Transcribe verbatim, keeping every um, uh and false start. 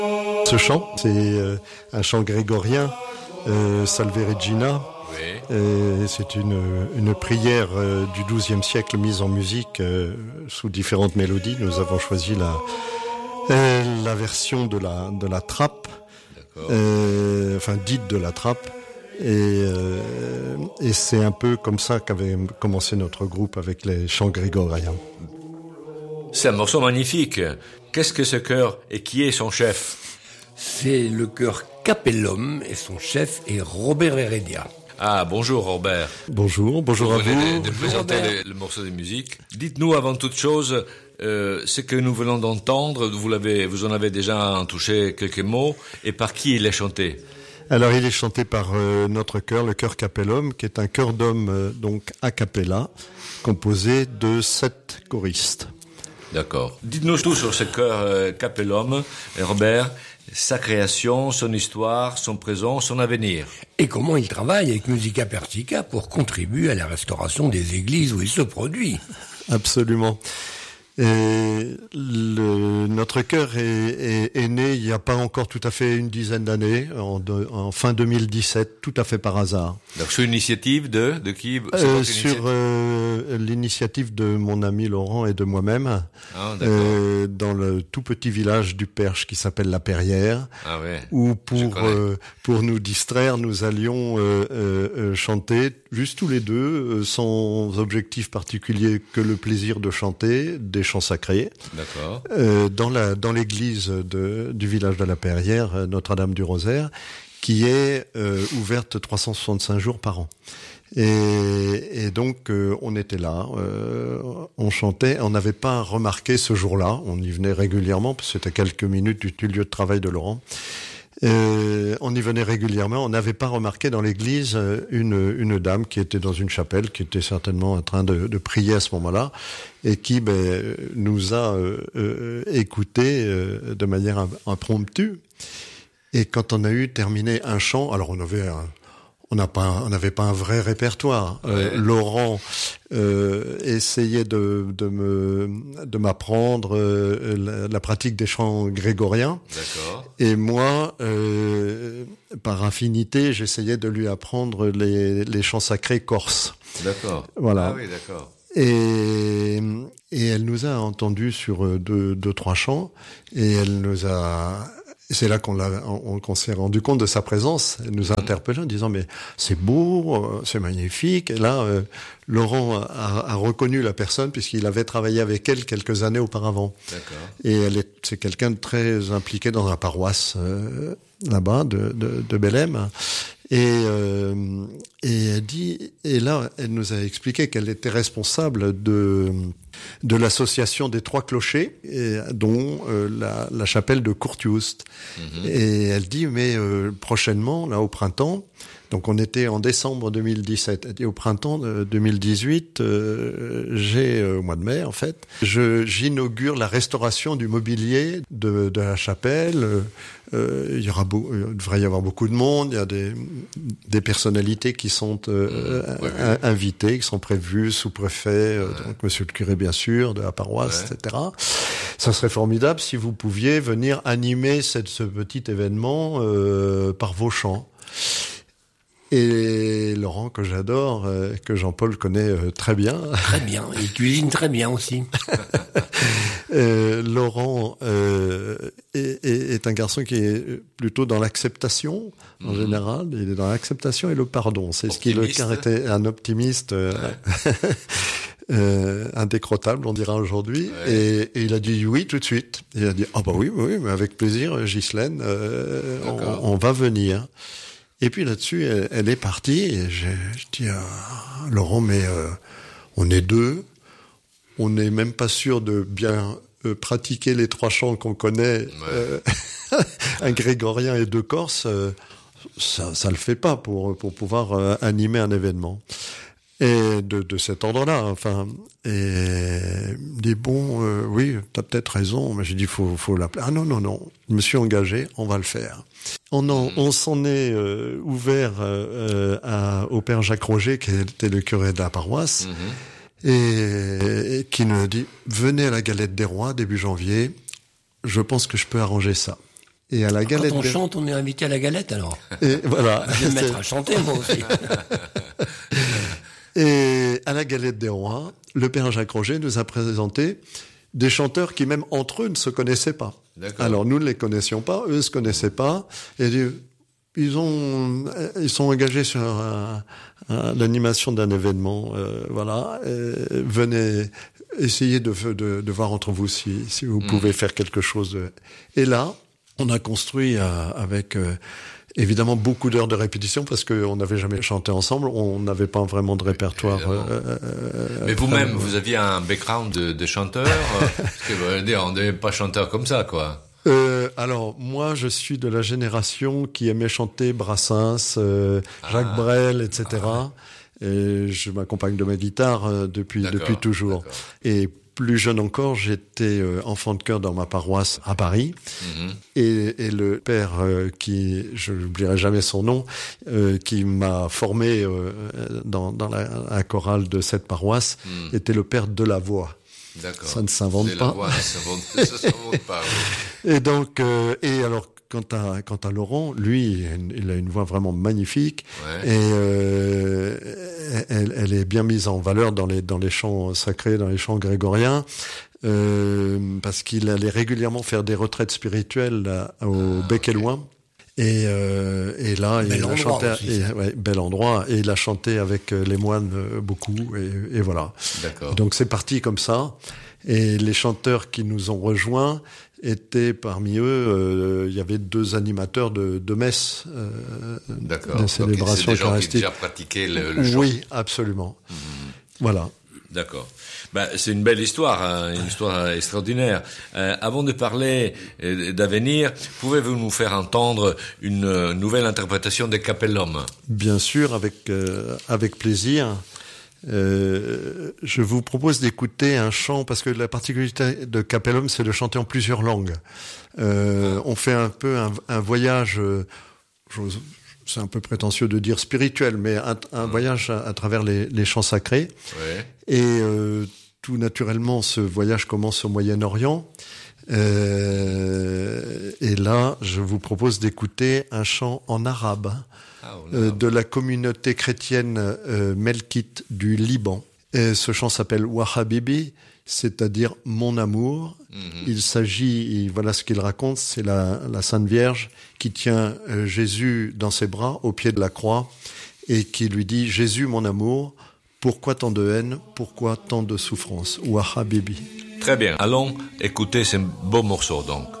Ce chant, c'est euh, un chant grégorien, euh, Salve Regina. Oui. Euh, c'est une, une prière euh, du douzième siècle mise en musique euh, sous différentes mélodies. Nous avons choisi la, euh, la version de la, de la trappe, euh, enfin dite de la trappe. Et, euh, et c'est un peu comme ça qu'avait commencé notre groupe avec les chants grégoriens. C'est un morceau magnifique. Qu'est-ce que ce chœur et qui est son chef? C'est le chœur Capellum et son chef est Robert Heredia. Ah, bonjour Robert. Bonjour, bonjour à Vous venez vous. de, de présenter le, le morceau de musique. Dites-nous avant toute chose, euh, ce que nous venons d'entendre, vous l'avez, vous en avez déjà en touché quelques mots, et par qui il est chanté? Alors il est chanté par euh, notre chœur, le chœur Capellum, qui est un chœur d'hommes euh, donc a cappella, composé de sept choristes. D'accord. Dites-nous tout sur ce chœur euh, Capellum, et Robert, sa création, son histoire, son présent, son avenir. Et comment il travaille avec Musica Persica pour contribuer à la restauration des églises où il se produit. Absolument. Et le, notre chœur est, est, est né il n'y a pas encore tout à fait une dizaine d'années, en, de, en fin deux mille dix-sept, tout à fait par hasard. Donc sur initiative de, de qui? euh, Sur euh, l'initiative de mon ami Laurent et de moi-même, ah, euh, dans le tout petit village du Perche qui s'appelle La Perrière, ah, ouais. où pour, euh, pour nous distraire, nous allions euh, euh, chanter juste tous les deux, euh, sans objectif particulier que le plaisir de chanter des chants sacrés. D'accord. Euh, dans la dans l'église de, du village de la Perrière, Notre-Dame du Rosaire, qui est euh, ouverte trois cent soixante-cinq jours par an. Et, et donc euh, on était là, euh, on chantait, on n'avait pas remarqué ce jour-là, on y venait régulièrement, parce que c'était quelques minutes du, du lieu de travail de Laurent. Euh, on y venait régulièrement, on n'avait pas remarqué dans l'église une, une dame qui était dans une chapelle, qui était certainement en train de, de prier à ce moment-là, et qui ben, nous a euh, euh, écoutés euh, de manière impromptue. Et quand on a eu terminé un chant, alors on avait un, on n'a pas, on n'avait pas un vrai répertoire. Ouais. Euh, Laurent euh, essayait de, de me, de m'apprendre euh, la, la pratique des chants grégoriens. D'accord. Et moi, euh, par affinité, j'essayais de lui apprendre les, les chants sacrés corses. D'accord. Voilà. Ah oui, d'accord. Et, et elle nous a entendus sur deux, deux, trois chants, et elle nous a. C'est là qu'on, l'a, on, qu'on s'est rendu compte de sa présence. Elle nous a interpellés en disant mais c'est beau, c'est magnifique. Et là, euh, Laurent a, a reconnu la personne puisqu'il avait travaillé avec elle quelques années auparavant. D'accord. Et elle est, c'est quelqu'un de très impliqué dans la paroisse euh, là-bas de, de, de Bellem. Et, euh, et elle dit, et là, elle nous a expliqué qu'elle était responsable de de l'association des Trois Clochers, et, dont euh, la, la chapelle de Courtioust. Mmh. Et elle dit, mais euh, prochainement, là au printemps, donc on était en décembre deux mille dix-sept, elle dit, au printemps de deux mille dix-huit, euh, j'ai, euh, au mois de mai en fait, je, j'inaugure la restauration du mobilier de, de la chapelle. Euh, il y aura beau, il devrait y avoir beaucoup de monde, il y a des, des personnalités qui sont euh, mmh, ouais, ouais. invitées, qui sont prévues, sous-préfet, euh, ouais. donc monsieur le curé bien sûr, de la paroisse, ouais. et cetera. Ça serait formidable si vous pouviez venir animer cette, ce petit événement euh, par vos chants. Et Laurent, que j'adore, euh, que Jean-Paul connaît euh, très bien. Très bien, il cuisine très bien aussi. euh, Laurent euh, est, est, est un garçon qui est plutôt dans l'acceptation, en mmh. général. Il est dans l'acceptation et le pardon. C'est optimiste. Ce qui le caractérise, un optimiste euh, ouais. euh, indécrottable, on dira aujourd'hui. Ouais. Et, et il a dit oui tout de suite. Il a dit « Ah oh bah oui, oui, mais avec plaisir, Ghislaine, euh, on, on va venir ». Et puis là-dessus, elle, elle est partie, et je, je dis à Laurent, mais euh, on est deux, on n'est même pas sûr de bien euh, pratiquer les trois chants qu'on connaît, ouais. euh, un grégorien et deux corses, euh, ça ça le fait pas pour, pour pouvoir euh, animer un événement. Et de, de cet ordre-là, enfin, et il me dit bon, euh, oui, t'as peut-être raison, mais j'ai dit faut, faut l'appeler. Ah non, non, non, je me suis engagé, on va le faire. On, en, on s'en est euh, ouvert euh, à, au père Jacques Roger, qui était le curé de la paroisse, mmh. et, et qui nous dit venez à la Galette des Rois début janvier, je pense que je peux arranger ça. Et à la galette Quand on des... chante, on est invité à la galette, alors. Et voilà. Je vais me mettre à chanter, moi aussi. Et à la galette des rois, le père Jacques Roger nous a présenté des chanteurs qui, même entre eux, ne se connaissaient pas. D'accord. Alors, nous ne les connaissions pas, eux ne se connaissaient pas. Et ils, ont, ils sont engagés sur un, un, l'animation d'un événement. Euh, voilà. Et venez essayer de, de, de voir entre vous si, si vous mmh. pouvez faire quelque chose. Et là, on a construit euh, avec... Euh, évidemment, beaucoup d'heures de répétition parce qu'on n'avait jamais chanté ensemble, on n'avait pas vraiment de répertoire. Euh, euh, Mais vous-même, vous aviez un background de, de chanteur parce que on n'est pas chanteur comme ça, quoi. Euh, alors, moi, je suis de la génération qui aimait chanter Brassens, euh, Jacques ah, Brel, et cetera. Ah, et je m'accompagne de ma guitare euh, depuis depuis toujours. D'accord. Et plus jeune encore, j'étais euh, enfant de chœur dans ma paroisse à Paris. Mmh. Et, et le père, euh, qui, je n'oublierai jamais son nom, euh, qui m'a formé euh, dans, dans la, la chorale de cette paroisse, mmh. était le père de la voix. D'accord. Ça ne s'invente pas. La voix, ça ne s'invente pas. Oui. Et donc, euh, et alors, quant à, quant à Laurent, lui, il a une voix vraiment magnifique. Ouais. Et euh, elle, elle est bien mise en valeur dans les, dans les chants sacrés, dans les chants grégoriens. Euh, parce qu'il allait régulièrement faire des retraites spirituelles là, au ah, Bec et Loin. Okay. Et, euh, et là, bel il a chanté, aussi, et, ouais, bel endroit, et il a chanté avec les moines euh, beaucoup, et, et voilà. D'accord. Donc c'est parti comme ça. Et les chanteurs qui nous ont rejoints étaient parmi eux, euh, il y avait deux animateurs de, de messe, euh, D'accord. de célébration eucharistique. Qui déjà pratiqué le, le chant. Oui, absolument. Mmh. Voilà. D'accord. Ben, c'est une belle histoire, hein, une histoire extraordinaire. Euh, avant de parler euh, d'avenir, pouvez-vous nous faire entendre une euh, nouvelle interprétation de Capellum ? Bien sûr, avec euh, avec plaisir. Euh, je vous propose d'écouter un chant, parce que la particularité de Capellum, c'est de chanter en plusieurs langues. Euh, ah. On fait un peu un, un voyage... Euh, j'ose, c'est un peu prétentieux de dire spirituel, mais un, un mmh. voyage à, à travers les, les chants sacrés. Ouais. Et euh, tout naturellement, ce voyage commence au Moyen-Orient. Euh, et là, je vous propose d'écouter un chant en arabe, ah, euh, de la communauté chrétienne euh, melkite du Liban. Et ce chant s'appelle Wahabibi, c'est-à-dire mon amour. Mmh. Il s'agit, voilà ce qu'il raconte, c'est la, la Sainte Vierge qui tient euh, Jésus dans ses bras au pied de la croix et qui lui dit « Jésus, mon amour, pourquoi tant de haine, pourquoi tant de souffrance ?» Wahabibi. Très bien, allons écouter ce beau morceau donc.